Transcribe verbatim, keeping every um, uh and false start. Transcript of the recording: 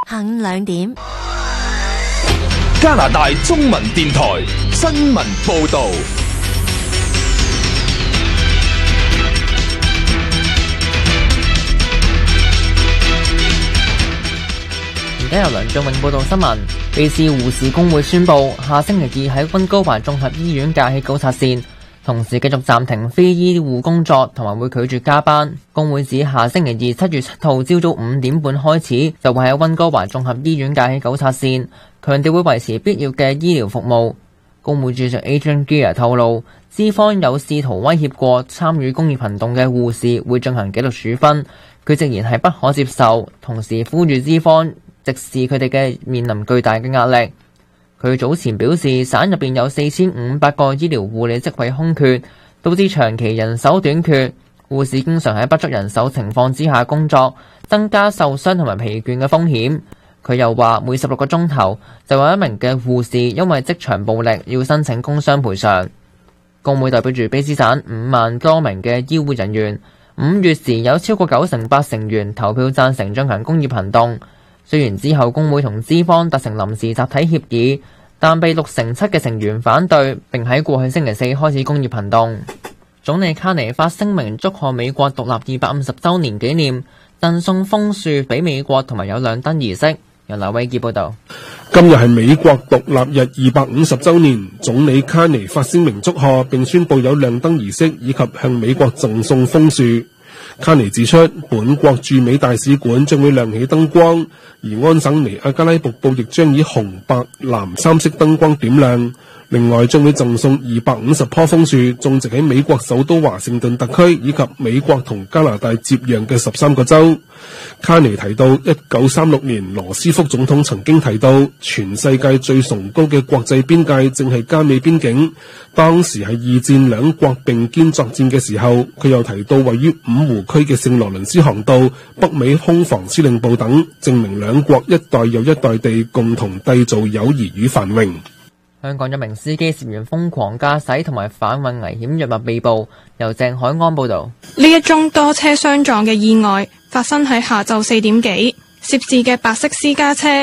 下午兩點， 加拿大中文電台新聞報道。 而家由梁仲永報道新聞。卑詩護士工會宣布，下星期二喺溫哥華綜合醫院架起九察線，同時繼續暫停非醫護工作，同埋會拒絕加班。工會指下星期二七月七號朝早五點半開始，就會喺溫哥華綜合醫院架起九察線，強調會維持必要嘅醫療服務。工會主席 Adrian Gear 透露，資方有試圖威脅過參與工業行動嘅護士，會進行紀律處分。佢直言係不可接受，同時呼籲資方直視佢哋嘅面臨巨大嘅壓力。佢早前表示，省入邊有四千五百個醫療護理職位空缺，導致長期人手短缺。護士經常喺不足人手情況之下工作，增加受傷同埋疲倦嘅風險。佢又話，每十六個鐘頭就有一名嘅護士因為職場暴力要申請工傷賠償。工會代表住卑詩省五萬多名嘅醫護人員，五月時有超過九成八成員投票贊成進行工業行動。雖然之後工會同資方達成臨時集體協議，但被六成七嘅成員反對，並喺過去星期四開始工業行動。總理卡尼發聲明祝賀美國獨立二百五十週年紀念，贈送楓樹俾美國同埋有亮燈儀式。由劉偉傑報導。 今日係美國獨立日二百五十週年，總理卡尼發聲明祝賀，並宣布有亮燈儀式以及向美國贈送楓樹。卡尼指出，本國駐美大使館將會亮起燈光，而安省尼亞加拉瀑布亦將以紅、白、藍三色燈光點亮。另外，將會贈送二百五十棵楓樹，種植喺美國首都華盛頓特區以及美國同加拿大接壤嘅十三個州。卡尼提到，一九三六年羅斯福總統曾經提到，全世界最崇高嘅國際邊界正係加美邊境。當時係二戰兩國並肩作戰嘅時候。佢又提到，位於五湖區嘅聖羅倫斯航道、北美空防司令部等，證明兩國一代又一代地共同締造友誼與繁榮。 香港一名司機涉嫌瘋狂駕駛同埋販運危險藥物被捕。由鄭海安報導。 呢一宗多車相撞嘅意外發生喺下晝四點幾，涉事嘅白色私家車